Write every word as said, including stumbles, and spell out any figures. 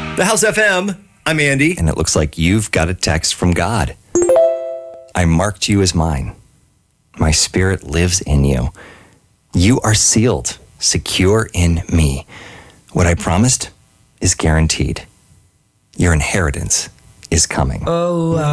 The House F M. I'm Andy. And it looks like you've got a text from God. I marked you as mine. My spirit lives in you. You are sealed, secure in me. What I promised is guaranteed. Your inheritance is coming. Oh,